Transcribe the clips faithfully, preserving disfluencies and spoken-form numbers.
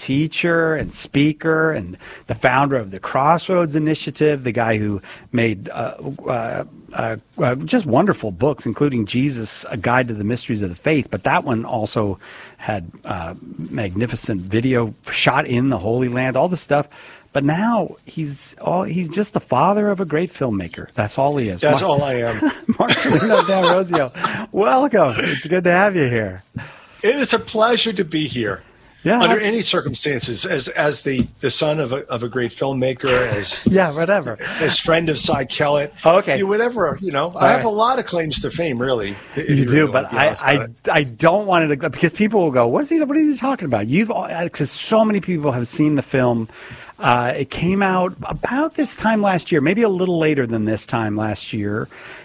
teacher and speaker and the founder of the Crossroads Initiative, the guy who made uh, uh, uh, uh, just wonderful books, including Jesus, A Guide to the Mysteries of the Faith. But that one also had uh, magnificent video shot in the Holy Land, all this stuff. But now he's all, he's just the father of a great filmmaker. That's all he is. That's Mar- all I am. Marcelino D'Ambrosio, welcome. It's good to have you here. It is a pleasure to be here. Yeah, under I, any circumstances, as as the, the son of a of a great filmmaker, as yeah, whatever, as friend of Cy Kellett, oh, okay, you, whatever, you know, all I have right. a lot of claims to fame, really. You, you do, really but I I, I don't want to, because people will go, what's he what is he talking about? You've because so many people have seen the film. Uh, it came out about this time last year, maybe a little later than this time last year,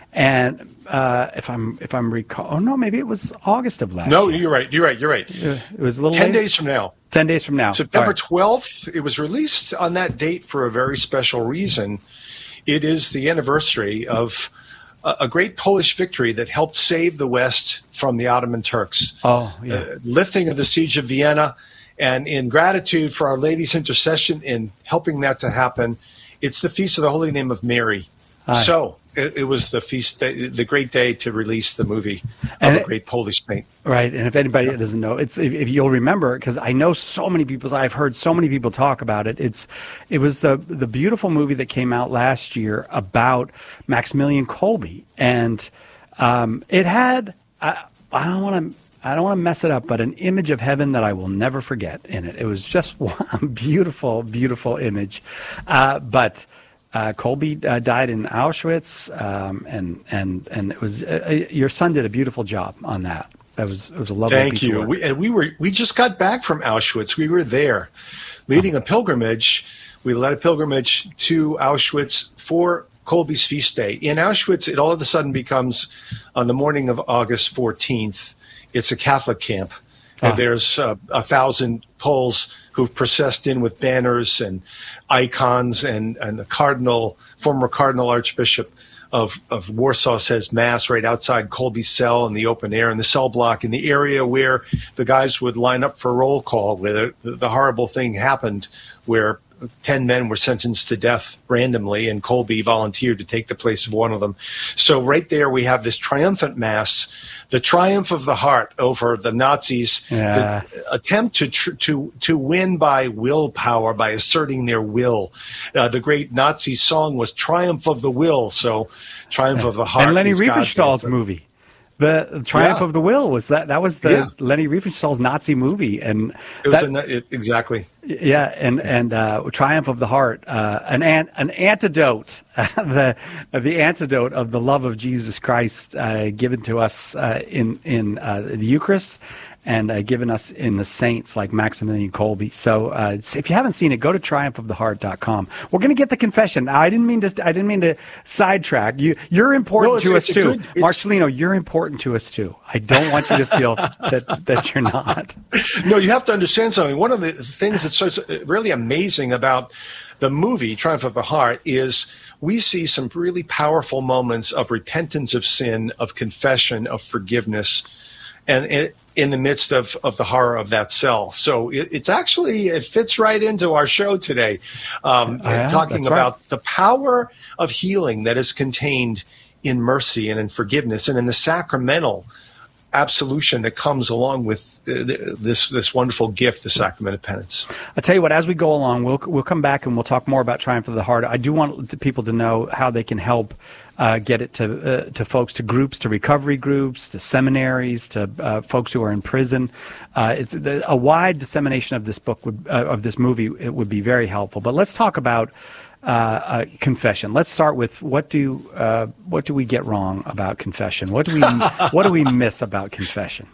and uh, if I'm if I'm recall, oh no, maybe it was August of last. No, year. you're right. You're right. You're right. It was a little ten later? days from now. Ten days from now, September twelfth. It was released on that date for a very special reason. It is the anniversary of a, a great Polish victory that helped save the West from the Ottoman Turks. Oh, yeah. Uh, lifting of the siege of Vienna. And in gratitude for Our Lady's intercession in helping that to happen, it's the Feast of the Holy Name of Mary. Hi. So it, it was the feast, day, the great day to release the movie of and a great it, Polish saint. Right. And if anybody yeah. doesn't know, it's if, if you'll remember, because I know so many people, I've heard so many people talk about it. It's it was the the beautiful movie that came out last year about Maximilian Kolbe, and um, it had I, I don't want to. I don't want to mess it up, but an image of heaven that I will never forget in it. It was just one beautiful, beautiful image. Uh, but uh, Kolbe uh, died in Auschwitz, um, and and and it was uh, your son did a beautiful job on that. That was it was a lovely. Thank piece you. Of work. We, and we were we just got back from Auschwitz. We were there, leading a pilgrimage. We led a pilgrimage to Auschwitz for Kolbe's feast day. In Auschwitz, it all of a sudden becomes on the morning of August fourteenth. It's a Catholic camp. And ah. there's uh, a thousand Poles who've processed in with banners and icons, and, and the cardinal, former cardinal archbishop of, of Warsaw says mass right outside Kolbe's cell in the open air, in the cell block, in the area where the guys would line up for roll call, where the, the horrible thing happened, where ten men were sentenced to death randomly, and Kolbe volunteered to take the place of one of them. So right there we have this triumphant mass, the triumph of the heart over the Nazis, yes. the attempt to tr- to to win by willpower, by asserting their will. Uh, the great Nazi song was "Triumph of the Will," so triumph yeah. of the heart. And Leni Riefenstahl's movie. The Triumph yeah. of the Will was that that was the yeah. Leni Riefenstahl's Nazi movie, and it was that, a, it, exactly yeah, and and uh, Triumph of the Heart, uh, an an an antidote, the the antidote of the love of Jesus Christ uh, given to us uh, in in uh, the Eucharist, and uh, given us in the saints like Maximilian Kolbe. So uh, if you haven't seen it, go to triumph of the heart dot com. We're going to get the confession. Now, I didn't mean to. I didn't mean to sidetrack you. You're important no, to us too, good, Marcelino. You're important to us too. I don't want you to feel that that you're not. No, you have to understand something. One of the things that's so really amazing about the movie Triumph of the Heart is we see some really powerful moments of repentance of sin, of confession, of forgiveness, and it. in the midst of, of the horror of that cell. So it, it's actually, it fits right into our show today, um, yeah, talking about right. the power of healing that is contained in mercy and in forgiveness and in the sacramental absolution that comes along with uh, this this wonderful gift, the sacrament of penance. I'll tell you what, as we go along, we'll we'll come back and we'll talk more about Triumph of the Heart. I do want people to know how they can help uh, get it to uh, to folks, to groups, to recovery groups, to seminaries, to uh, folks who are in prison. Uh, it's a wide dissemination of this book would uh, of this movie. It would be very helpful. But let's talk about Uh, uh, confession. Let's start with what do uh, what do we get wrong about confession? What do we what do we miss about confession?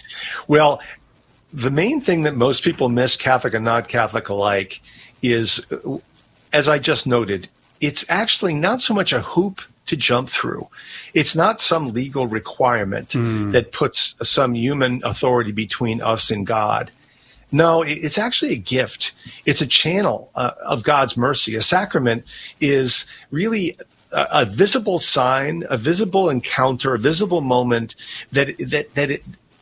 Well, the main thing that most people miss, Catholic and not Catholic alike, is, as I just noted, it's actually not so much a hoop to jump through. It's not some legal requirement mm. that puts some human authority between us and God. No, it's actually a gift. It's a channel uh, of God's mercy. A sacrament is really a, a visible sign, a visible encounter, a visible moment that that that it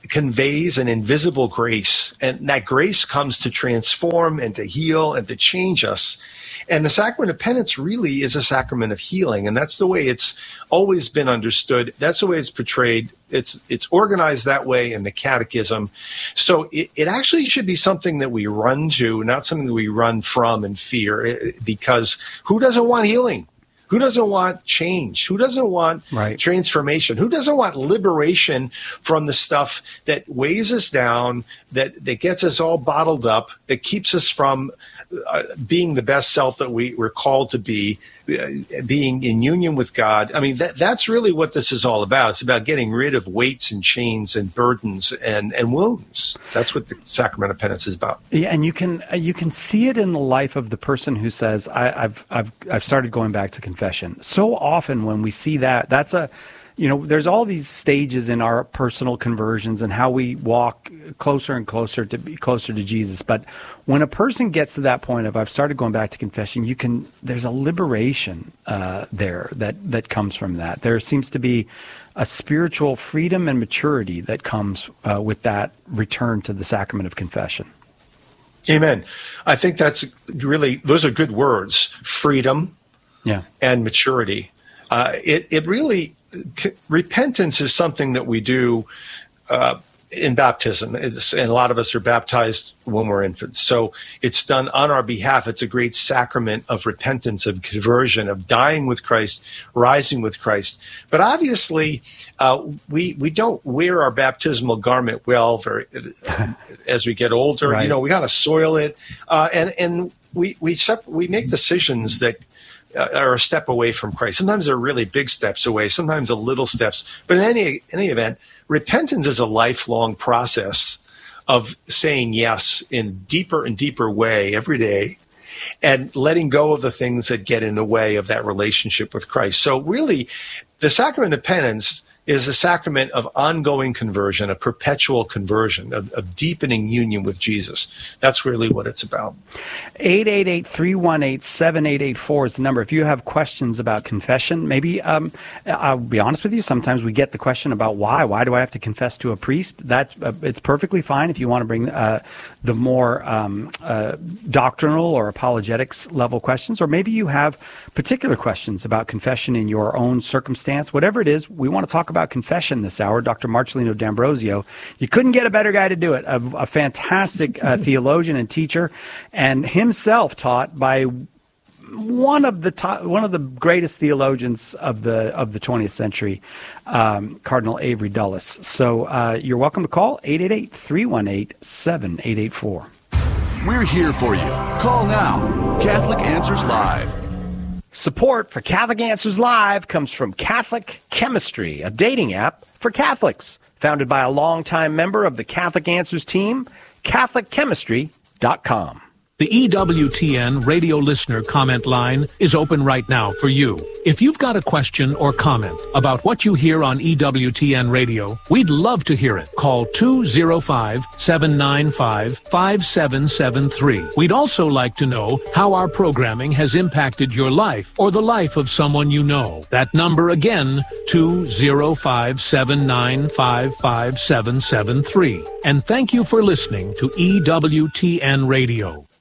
conveys an invisible grace, and that grace comes to transform and to heal and to change us. And the sacrament of penance really is a sacrament of healing, and that's the way it's always been understood. That's the way it's portrayed. It's it's organized that way in the Catechism. So it, it actually should be something that we run to, not something that we run from in fear, because who doesn't want healing? Who doesn't want change? Who doesn't want right. transformation? Who doesn't want liberation from the stuff that weighs us down, that, that gets us all bottled up, that keeps us from uh, being the best self that we were called to be, uh, being in union with God? I mean, that, that's really what this is all about. It's about getting rid of weights and chains and burdens and, and wounds. That's what the sacrament of penance is about. Yeah, and you can you can see it in the life of the person who says, I, I've I've I've started going back to confession. So often when we see that, that's a, you know, there's all these stages in our personal conversions and how we walk closer and closer to be closer to Jesus. But when a person gets to that point of I've started going back to confession, you can there's a liberation uh, there that that comes from that. There seems to be a spiritual freedom and maturity that comes uh, with that return to the sacrament of confession. Amen. I think that's really, those are good words, freedom yeah. and maturity. Uh, it, it really, c- repentance is something that we do uh, in baptism. It's, and a lot of us are baptized when we're infants. So it's done on our behalf. It's a great sacrament of repentance, of conversion, of dying with Christ, rising with Christ. But obviously, uh, we we don't wear our baptismal garment well very, as we get older. Right. You know, we got to soil it. Uh, and and we, we, sep- we make decisions that Uh, are a step away from Christ. Sometimes they're really big steps away, sometimes a little steps. But in any any event, repentance is a lifelong process of saying yes in deeper and deeper way every day and letting go of the things that get in the way of that relationship with Christ. So really, the sacrament of penance is a sacrament of ongoing conversion, a perpetual conversion, of, of deepening union with Jesus. That's really what it's about. eight eight eight, three one eight, seven eight eight four is the number. If you have questions about confession, maybe, um, I'll be honest with you, sometimes we get the question about why. Why do I have to confess to a priest? That's, uh, it's perfectly fine if you want to bring uh, the more um, uh, doctrinal or apologetics level questions, or maybe you have particular questions about confession in your own circumstance. Whatever it is, we want to talk about confession this hour. Doctor Marcelino D'Ambrosio, you couldn't get a better guy to do it. A, a fantastic uh, theologian and teacher, and himself taught by one of the top, one of the greatest theologians of the of the twentieth century, um, Cardinal Avery Dulles. So uh, you're welcome to call eight eight eight, three one eight, seven eight eight four. We're here for you. Call now. Catholic Answers Live. Support for Catholic Answers Live comes from Catholic Chemistry, a dating app for Catholics. Founded by a longtime member of the Catholic Answers team, Catholic Chemistry dot com. The E W T N radio listener comment line is open right now for you. If you've got a question or comment about what you hear on E W T N radio, we'd love to hear it. Call two oh five, seven nine five, five seven seven three. We'd also like to know how our programming has impacted your life or the life of someone you know. That number again, two oh five, seven nine five, five seven seven three. And thank you for listening to E W T N Radio.